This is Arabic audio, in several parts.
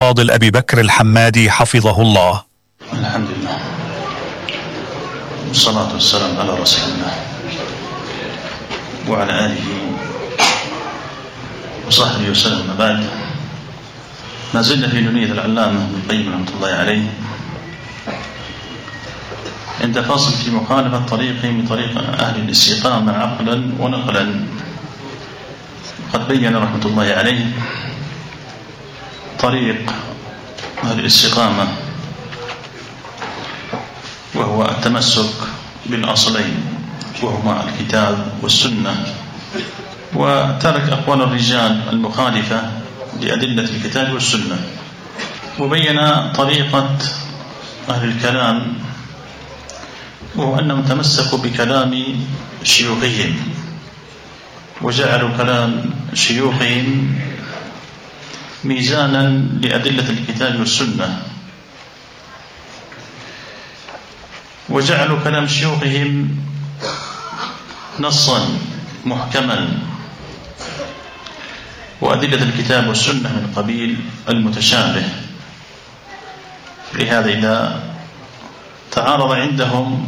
الفاضل أبي بكر الحمادي حفظه الله. الحمد لله والصلاة والسلام على رسول الله وعلى آله وصحبه وسلم. بعد، ما زلنا في نونية العلامة ابن القيم رحمة الله عليه عند فاصل في مخالفة طريقهم بطريق أهل الاستقامة عقلا ونقلا. قد بين رحمة الله عليه طريق أهل الاستقامة، وهو التمسك بالأصلين وهما الكتاب والسنة، وترك أقوال الرجال المخالفة لأدلة الكتاب والسنة، وبين طريقة أهل الكلام، وهو أنهم تمسكوا بكلام شيوخهم وجعلوا كلام شيوخهم ميزانا لأدلة الكتاب والسنة، وجعلوا كلام شيوخهم نصا محكما، وأدلة الكتاب والسنة من قبيل المتشابه. لهذا إذا تعارض عندهم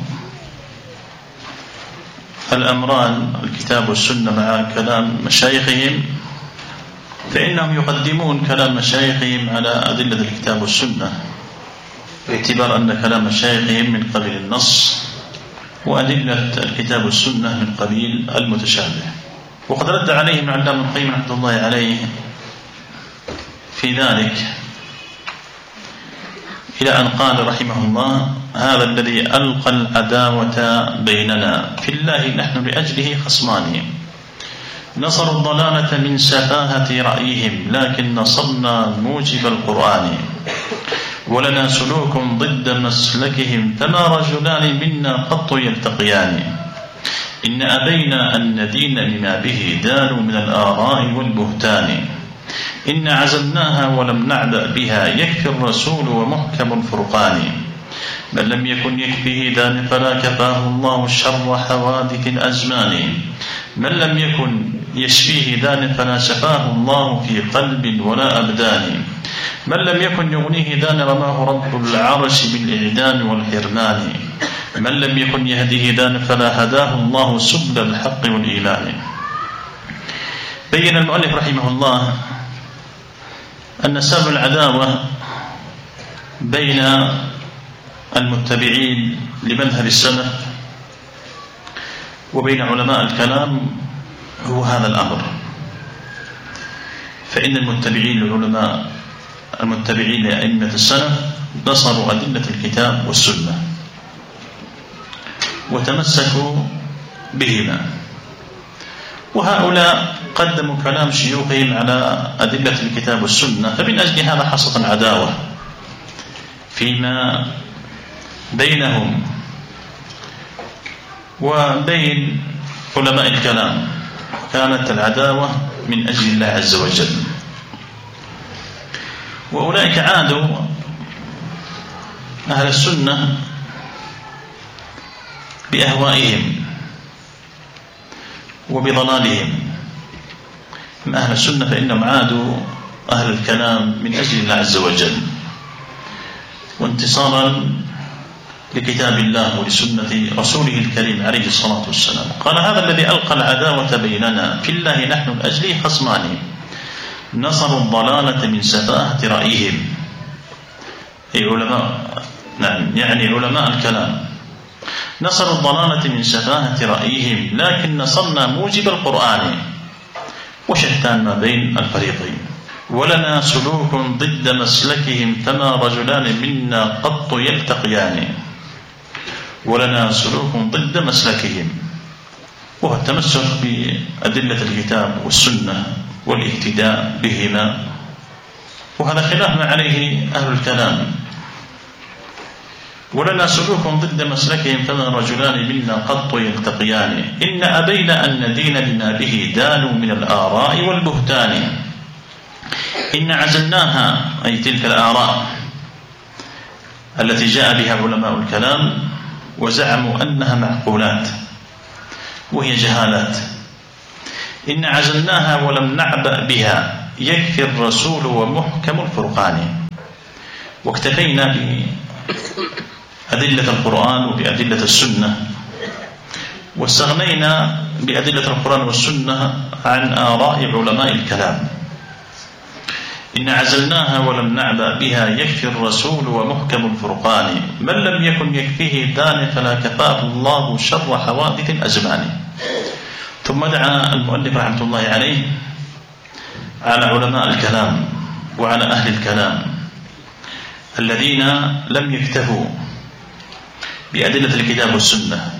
الأمران الكتاب والسنة مع كلام مشايخهم، فإنهم يقدمون كلام مشايخهم على أدلة الكتاب والسنة، باعتبار أن كلام مشايخهم من قبيل النص وأدلة الكتاب والسنة من قبيل المتشابه. وقد رد عليهم العلامة ابن القيم رحمة الله عليه في ذلك إلى أن قال رحمه الله: هذا الذي ألقى العداوة بيننا في الله نحن لأجله خصمان، نصروا الضلالة من سفاهة رأيهم لكن نصرنا موجب القرآن، ولنا سلوك ضد مسلكهم فما رجلان منا قط يلتقيان، إن أبينا أن ندين بما به دانوا من الآراء والبهتان، إن عزلناها ولم نعبأ بها يكفي الرسول ومحكم الفرقان، من لم يكن يكفيه دان فلا كفاه الله شر حوادث الأزمان، من لم يكن يشفيه دان فلا شفاه الله في قلب ولا أبدان، من لم يكن يغنيه دان رماه رب العرش بالإعدام والحرمان، من لم يكن يهديه دان فلا هداه الله سبل الحق والإيمان. بين المؤلف رحمه الله أن سبب العداوة بين المتبعين لمذهب السلف وبين علماء الكلام هو هذا الأمر، فإن المتبعين لأئمة السلف نصروا أدلة الكتاب والسنة وتمسكوا بهما، وهؤلاء قدموا كلام شيوخهم على أدلة الكتاب والسنة، فمن أجل هذا حصلت العداوة فيما بينهم وبين علماء الكلام، كانت العداوة من أجل الله عز وجل. وأولئك عادوا أهل السنة بأهوائهم وبضلالهم. من أهل السنة فإنهم عادوا أهل الكلام من أجل الله عز وجل وانتصارا لكتاب الله ولسنة رسوله الكريم عليه الصلاة والسلام. قال: هذا الذي ألقى العداوة بيننا في الله نحن لأجله خصمان، نصروا الضلالة من سفاهة رأيهم، أي علماء، نعم يعني علماء الكلام، نصروا الضلالة من سفاهة رأيهم لكن نصرنا موجب القرآن، وشتان ما بين الفريقين، ولنا سلوك ضد مسلكهم فما رجلان منا قط يلتقيان، ولنا سلوك ضد مسلكهم، وهو التمسك بأدلة الكتاب والسنة والاهتداء بهما، وهذا خلاف ما عليه أهل الكلام. ولنا سلوك ضد مسلكهم فما رجلان منا قط يلتقيان، إن أبينا أن ندين بما به دانوا من الآراء والبهتان، إن عزلناها أي تلك الآراء التي جاء بها علماء الكلام وزعموا أنها معقولات وهي جهالات، إن عزلناها ولم نعبأ بها يكفي الرسول ومحكم الفرقان، واكتفينا بأدلة القرآن وبأدلة السنة، واستغنينا بأدلة القرآن والسنة عن آراء علماء الكلام. إن عزلناها ولم نعبأ بها يكفي الرسول ومحكم الفرقان، من لم يكن يكفيه دان فلا كفاه الله شر حوادث الأزمان. ثم دعا المؤلف رحمة الله عليه على علماء الكلام وعلى أهل الكلام الذين لم يكتفوا بأدلة الكتاب والسنة،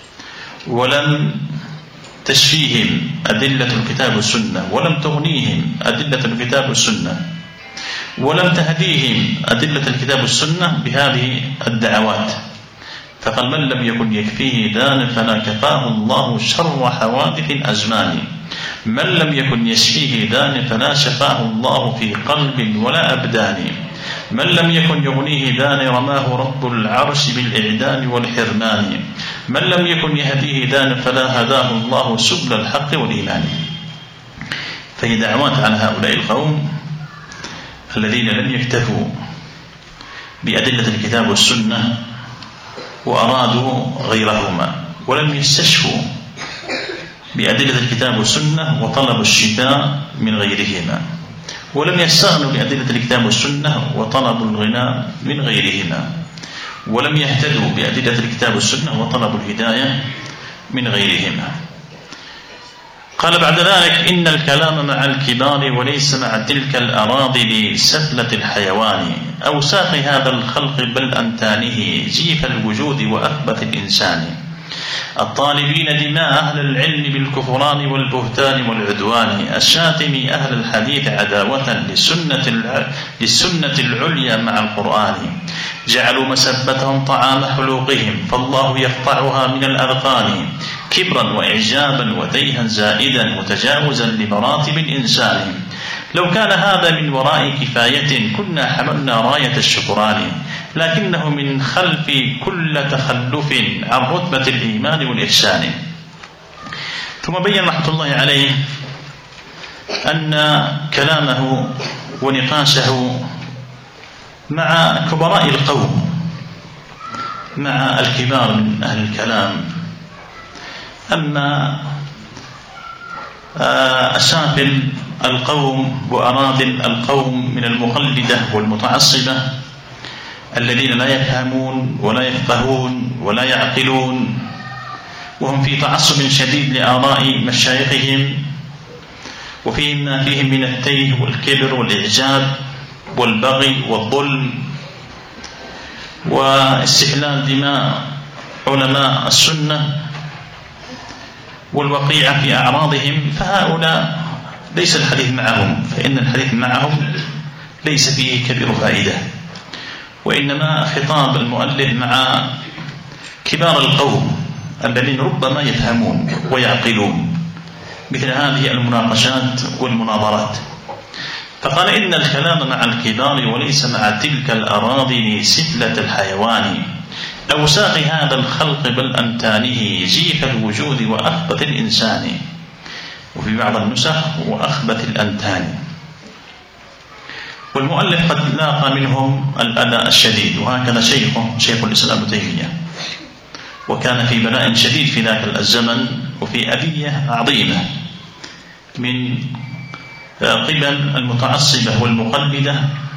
ولم تشفيهم أدلة الكتاب والسنة، ولم تغنيهم أدلة الكتاب والسنة، ولم تهديهم أدلة الكتاب والسنة بهذه الدعوات. فقال: من لم يكن يكفيه دان فلا كفاه الله شر حوادث الأزمان، من لم يكن يشفيه دان فلا شفاه الله في قلب ولا أبدان، من لم يكن يغنيه دان رماه رب العرش بالإعدام والحرمان، من لم يكن يهديه دان فلا هداه الله سبل الحق والإيمان. فهي دعوات على هؤلاء القوم الذين لم يكتفوا بأدلة الكتاب والسنة وأرادوا غيرهما، ولم يستشفوا بأدلة الكتاب والسنة وطلبوا الشفاء من غيرهما، ولم يستغنوا بأدلة الكتاب والسنة وطلبوا الغنى من غيرهما، ولم يهتدوا بأدلة الكتاب والسنة وطلبوا الهداية من غيرهما. قال بعد ذلك: إن الكلام مع الكبار وليس مع تلك الأراضي سفلة الحيوان، أوساخ هذا الخلق بل أنتانه جيف الوجود وأخبث الإنسان، الطالبين دماء أهل العلم بالكفران والبهتان والعدوان، الشاتم أهل الحديث عداوة للسنة العليا مع القرآن، جعلوا مسبتهم طعام حلوقهم فالله يقطعها من الأذقان، كبرا وإعجابا وتيها زائدا متجاوزا لمراتب الإنسان. لو كان هذا من وراء كفاية كنا حملنا راية الشكران، لكنه من خلف كل تخلف عن رتبة الإيمان والإحسان. ثم بين رحمة الله عليه أن كلامه ونقاشه مع كبراء القوم، مع الكبار من أهل الكلام، أما أسافل القوم وأراذل القوم من المقلدة والمتعصبة الذين لا يفهمون ولا يفقهون ولا يعقلون، وهم في تعصب شديد لآراء مشايخهم، وفيهم ما فيهم من التيه والكبر والإعجاب والبغي والظلم واستحلال دماء علماء السنة والوقيعة في أعراضهم. فهؤلاء ليس الحديث معهم، فإن الحديث معهم ليس فيه كبير فائدة، وإنما خطاب المؤلف مع كبار القوم الذين ربما يفهمون ويعقلون مثل هذه المناقشات والمناظرات. فقال: إن الكلام مع الكبار وليس مع تلك الأراضي سفلة الحيوان، أوساخ هذا الخلق بل أنتانه جيف الوجود وأخبث الإنسان، وفي بعض النسخ وأخبث الأنتان. والمؤلف قد لاقى منهم الأذى الشديد، وهكذا شيخ الإسلام ابن تيمية، وكان في بلاء شديد في ذاك الزمن وفي أذية عظيمة من قبل المتعصبة والمقلدة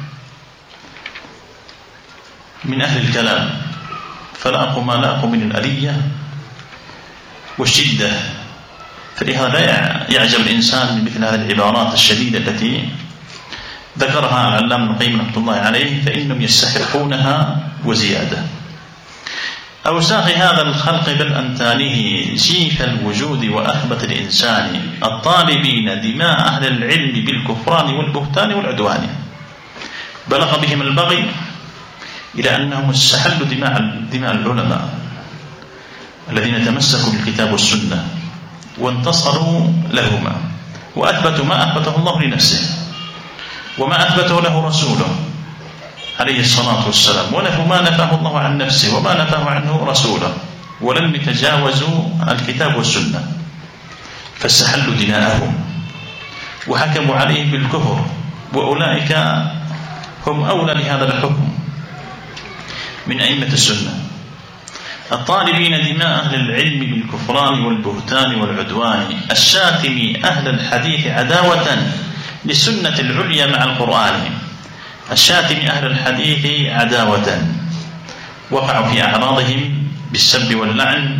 من أهل الكلام، فلاقوا ما لاقوا من الأذية والشدة. فلهذا يعجب الإنسان من مثل هذه العبارات الشديدة التي ذكرها العلامة ابن القيم رحمة الله عليه، فإنهم يستحقونها وزيادة. أوساخ هذا الخلق بل أنتانه جيف الوجود وأخبث الإنسان، الطالبين دماء أهل العلم بالكفران والبهتان والعدوان. بلغ بهم البغي إلى أنهم استحلوا دماء العلماء الذين تمسكوا بالكتاب والسنة وانتصروا لهما، وأثبتوا ما أثبته الله لنفسه وما أثبته له رسوله عليه الصلاة والسلام، ونفوا ما نفاه الله عن نفسه وما نفاه عنه رسوله، ولم يتجاوزوا الكتاب والسنة، فاستحلوا دماءهم وحكموا عليهم بالكفر، وأولئك هم أولى لهذا الحكم من أئمة السنة، الطالبين دماء أهل العلم بالكفران والبهتان والعدوان، الشاتم أهل الحديث عداوة للسنة العليا مع القرآن. الشاتم أهل الحديث عداوة، وقعوا في أعراضهم بالسب واللعن.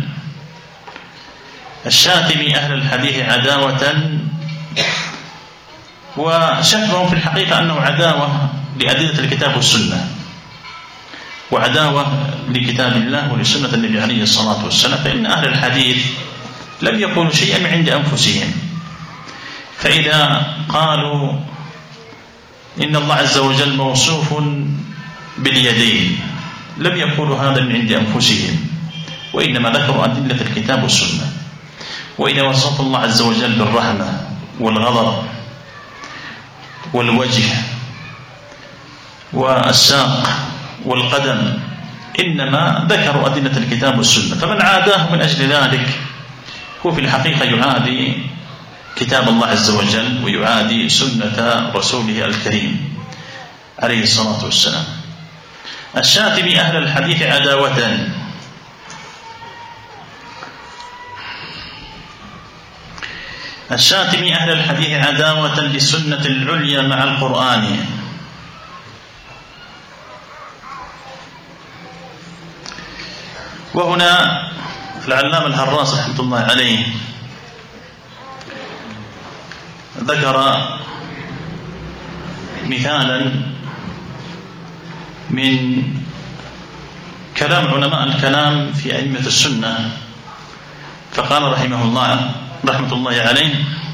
الشاتم أهل الحديث عداوة، وشتمهم في الحقيقة أنه عداوة لأدلة الكتاب والسنة، وعداوة لكتاب الله ولسنة النبي عليه الصلاة والسلام. فإن أهل الحديث لم يقولوا شيئا من عند أنفسهم، فإذا قالوا إن الله عز وجل موصوف باليدين لم يقولوا هذا من عند أنفسهم، وإنما ذكروا أدلة الكتاب والسنة. وإذا وصف الله عز وجل بالرحمة والغضب والوجه والساق والقدم إنما ذكروا أدلة الكتاب والسنة. فمن عاداه من أجل ذلك هو في الحقيقة يعادي كتاب الله عز وجل ويعادي سنة رسوله الكريم عليه الصلاة والسلام. الشاتم أهل الحديث عداوة، الشاتم أهل الحديث عداوة للسنة العليا مع القرآن. وهنا العلامة الهراس رحمة الله عليه ذكر مثالا من كلام علماء الكلام في أئمة السنة، فقال رحمه الله رحمة الله عليه،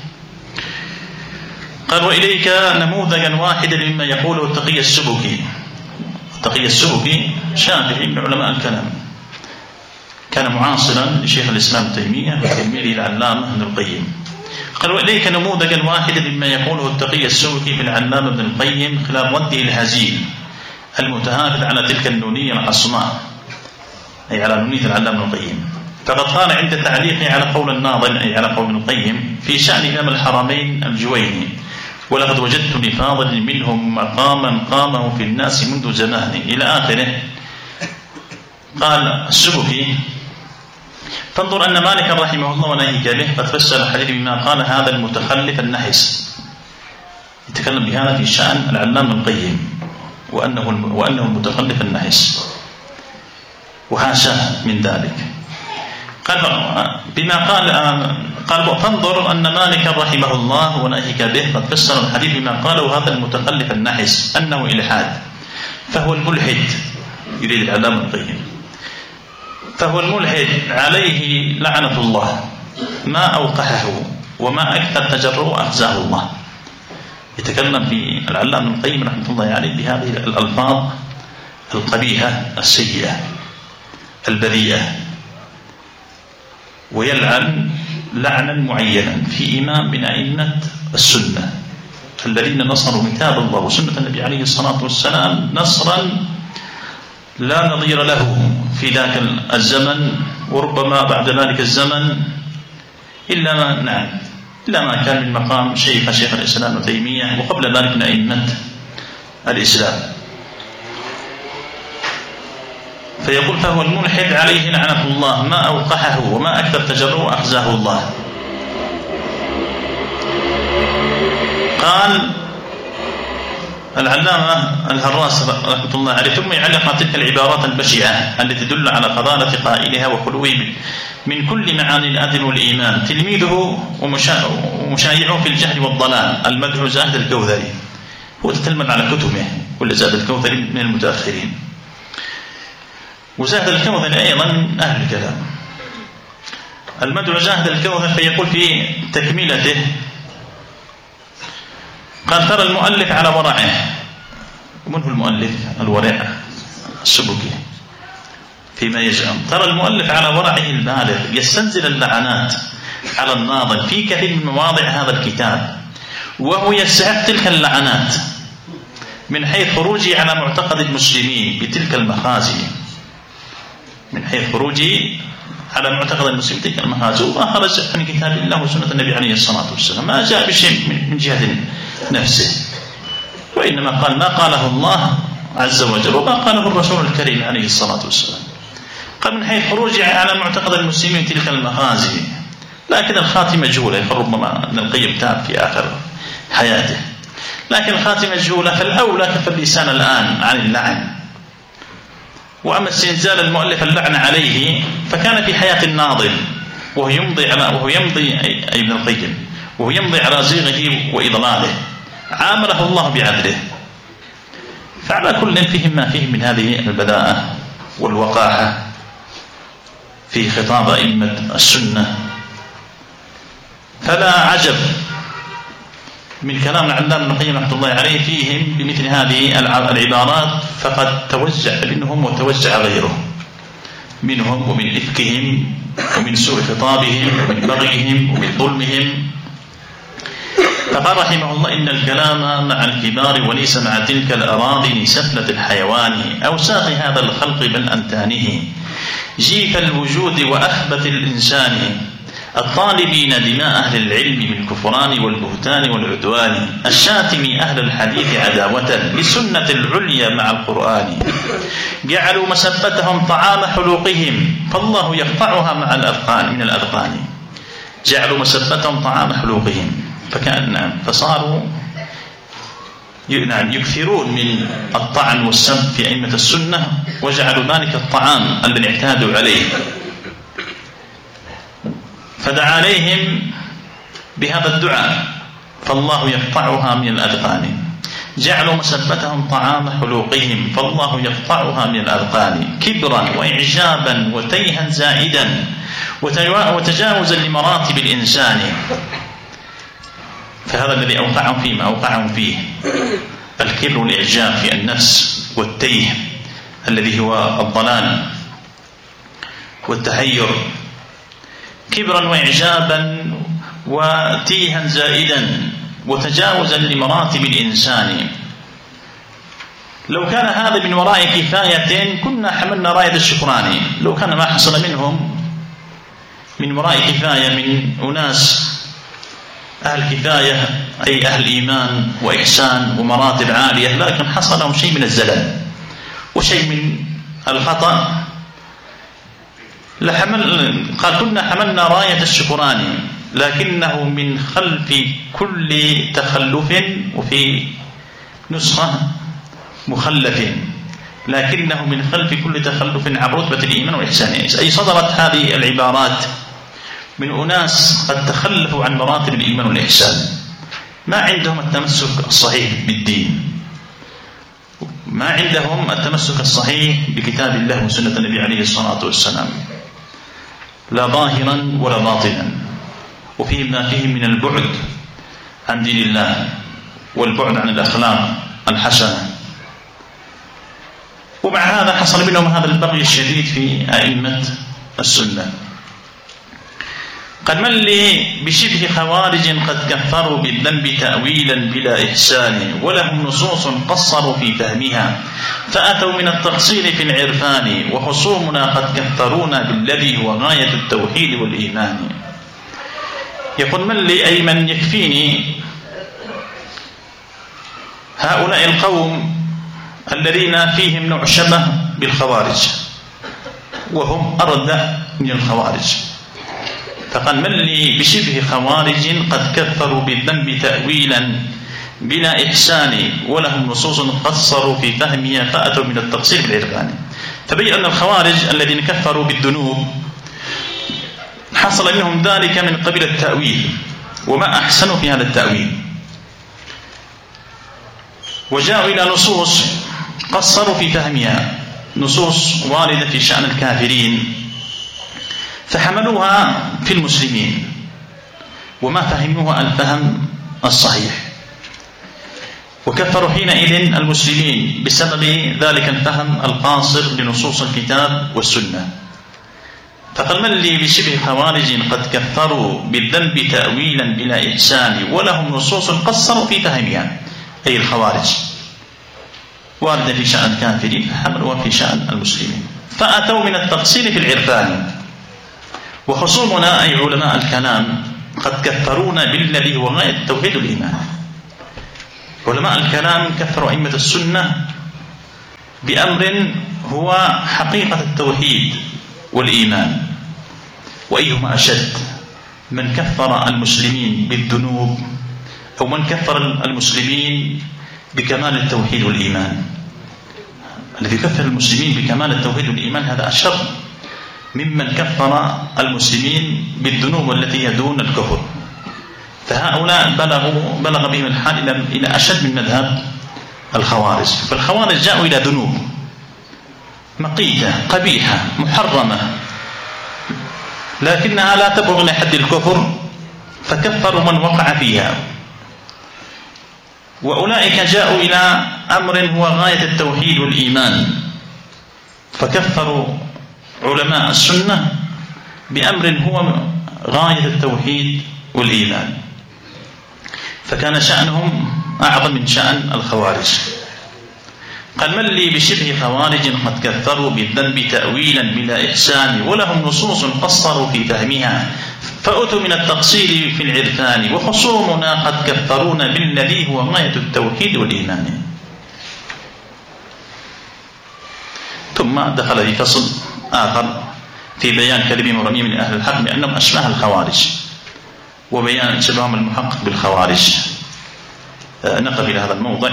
قال: وإليك نموذجا واحدا مما يقوله التقي السبكي. التقي السبكي شافعي من علماء الكلام، كان معاصرا لشيخ الإسلام ابن تيمية وتلميذه العلامة ابن القيم. قال: وإليك نموذجا واحدا مما يقوله التقي السبكي في العلامة ابن القيم خلال رده الهزيل المتهافت على تلك النونية العصماء، أي على نونية العلامة ابن القيم. فقد قال عند تعليقه على قول الناظم، أي على قول ابن القيم، في شأن إمام الحرمين الجويني: ولقد وجدت لفاضل منهم مقاما قامه في الناس منذ زمان، إلى آخره. قال السبكي: فانظر أن مالك رحمه الله وناهيك به قد فسر الحديث بما قال هذا المتخلف النحس. يتكلم بهذا في شأن العلامة القيم وأنه المتخلف النحس، وحاشاه من ذلك. قال بما قال فانظر أن مالك رحمه الله وناهيك به قد فسر الحديث بما قاله هذا المتخلف النحس أنه إلحاد، فهو الملحد، يريد العلامة القيم، فهو الملحد عليه لعنة الله، ما أوقحه وما أكثر تجرؤه أخزاه الله. يتكلم في العلامة ابن القيم رحمة الله عليه بهذه الألفاظ القبيحة السيئة البذيئة، ويلعن لعنا معينا في إمام من أئمة السنة الذين نصروا كتاب الله وسنة النبي عليه الصلاة والسلام نصرا لا نظير له في ذاك الزمن، وربما بعد ذلك الزمن إلا ما كان من مقام شيخ الإسلام ابن تيمية، وقبل ذلك من أئمة الإسلام. فيقول: فهو الملحد عليه لعنة الله، ما أوقحه وما أكثر تجرؤه أخزاه الله. قال العلامة الهراس رحمة الله عليه ثم يعلق على تلك العبارات البشعة التي تدل على فضالة قائلها وخلوه من كل معاني الأدب والإيمان. تلميذه ومشايعه في الجهل والضلال المدعو زاهد الكوثري، هو تتلمذ على كتبه، كل زاهد الكوثري من المتأخرين، وزاهد الكوثري أيضا من أهل الكلام. المدعو زاهد الكوثري فيقول في تكملته: قال: ترى المؤلف على ورعه. ومن هو المؤلف؟ الورع السبكي فيما يزعم. ترى المؤلف على ورعه البالغ يستنزل اللعنات على الناظم في كثير من مواضع هذا الكتاب، وهو يستحق تلك اللعنات من حيث خروجه على معتقد المسلمين بتلك المخازي، من حيث خروجه على معتقد المسلمين تلك المخازي، وما خرج عن كتاب الله وسنة النبي عليه الصلاة والسلام، ما جاء بشيء من جهة نفسه، وإنما قال ما قاله الله عز وجل وما قاله الرسول الكريم عليه الصلاة والسلام. قال من حيث خروجه على معتقد المسلمين تلك المغازي، لكن الخاتمة مجهولة، ربما ابن القيم تاب في آخر حياته، لكن الخاتمة مجهولة، فالأولى كف اللسان الآن عن اللعن. وأما استنزال المؤلف اللعن عليه فكان في حياة الناظم وهو يمضي أي ابن القيم وهو يمضي على زيغه وإضلاله، عامله الله بعدله. فعلى كل فيهم ما فيه من هذه البداءة والوقاحة في خطاب أئمة السنة. فلا عجب من كلام العلامة ابن القيم رحمة الله عليه فيهم بمثل هذه العبارات، فقد توجع منهم وتوجع غيره منهم ومن إفكهم ومن سوء خطابهم ومن بغيهم ومن ظلمهم. فقال رحمه الله إن الكلام مع الكبار وليس مع تلك الأراضي سفلة الحيوان أو ساق هذا الخلق بل أنتانه جيف الوجود وأخبث الإنسان الطالبين دماء أهل العلم بالكفران والبهتان والعدوان الشاتم أهل الحديث عداوة لسنة العليا مع القرآن جعلوا مسبتهم طعام حلوقهم فالله يقطعها مع الأذقان من الأذقان. جعلوا مسبتهم طعام حلوقهم فكان فصاروا يكثرون من الطعن والسب في أئمة السنة وجعلوا ذلك الطعام الذي اعتادوا عليه، فدعا عليهم بهذا الدعاء فالله يقطعها من الأذقان. جعلوا مسبتهم طعام حلوقهم فالله يقطعها من الأذقان كبرا وإعجابا وتيها زائدا وتجاوزا لمراتب الإنسان. فهذا الذي أوقعهم فيه ما أوقعهم فيه الكبر والإعجاب في النفس والتيه الذي هو الضلال والتحير، كبرا وإعجابا وتيها زائدا وتجاوزا لمراتب الإنسان. لو كان هذا من وراء كفاية كنا حملنا راية الشكراني، لو كان ما حصل منهم من وراء كفاية من أناس أهل كفاية أي أهل إيمان وإحسان ومراتب عالية، لكن حصل لهم شيء من الزلل وشيء من الخطأ قال كنا حملنا راية الشكراني لكنه من خلف كل تخلف، وفي نسخة مخلف لكنه من خلف كل تخلف عن رتبة الإيمان والإحسان. أي صدرت هذه العبارات من أناس قد تخلفوا عن مراتب الإيمان والإحسان، ما عندهم التمسك الصحيح بالدين، ما عندهم التمسك الصحيح بكتاب الله وسنة النبي عليه الصلاة والسلام، لا ظاهرا ولا باطنا، وفيه ما فيه من البعد عن دين الله والبعد عن الأخلاق الحسنة. ومع هذا حصل منهم هذا البغي الشديد في أئمة السنة. قد من لي بشبه خوارج قد كفروا بالذنب تأويلا بلا إحسان ولهم نصوص قصروا في فهمها فأتوا من التقصير في العرفان وخصومنا قد كفرونا بالذي هو غاية التوحيد والإيمان. يقول من لي أي من يكفيني هؤلاء القوم الذين فيهم نوع شبه بالخوارج وهم أردى من الخوارج. فقال من لي بشبه خوارج قد كفروا بالذنب تأويلا بلا إحسان ولهم نصوص قصروا في فهمها فأتوا من التقصير بالعرفان. فبين أن الخوارج الذين كفروا بالذنوب حصل منهم ذلك من قبيل التأويل، وما أحسنوا في هذا التأويل، وجاءوا إلى نصوص قصروا في فهمها، نصوص واردة في شأن الكافرين فحملوها في المسلمين وما فهموها الفهم الصحيح، وكفروا حينئذ المسلمين بسبب ذلك الفهم القاصر لنصوص الكتاب والسنة. فقال من لي بشبه خوارج قد كفروا بالذنب تأويلا بلا إحسان ولهم نصوص قصروا في فهمها، أي الخوارج واردة في شأن الكافرين فحملوها في شأن المسلمين فأتوا من التقصير في العرفان. وخصومنا أي علماء الكلام قد كفرونا بالذي هو غاية التوحيد والإيمان، علماء الكلام كثروا أئمة السنة بأمر هو حقيقة التوحيد والإيمان. وأيهما أشد، من كفر المسلمين بالذنوب أو من كفر المسلمين بكمال التوحيد والإيمان؟ الذي كفر المسلمين بكمال التوحيد والإيمان هذا أشر ممن كفر المسلمين بالذنوب التي هي دون الكفر. فهؤلاء بلغ بهم الحال إلى أشد من مذهب الخوارج. فالخوارج جاءوا إلى ذنوب مقيتة قبيحة محرمة لكنها لا تبلغ إلى حد الكفر، فكفروا من وقع فيها. وأولئك جاءوا إلى أمر هو غاية التوحيد والإيمان، فكفروا علماء السنة بأمر هو غاية التوحيد والإيمان، فكان شأنهم أعظم من شأن الخوارج. قال: من لي بشبه خوارج قد كثروا بالذنب تأويلا بلا إحسان، ولهم نصوص قصروا في فهمها فأتوا من التقصير في العرفان، وخصومنا قد كفرونا بالذي هو غاية التوحيد والإيمان. ثم دخل في فصل آخر في بيان كلمة ورميم من أهل الحق بأنهم أشباه الخوارج، وبيان شبههم المحقق بالخوارج. نقف إلى هذا الموضع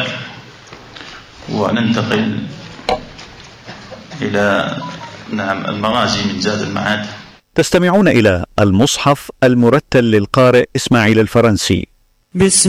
وننتقل إلى المغازي من زاد المعاد. تستمعون إلى المصحف المرتل للقارئ إسماعيل الفرنسي.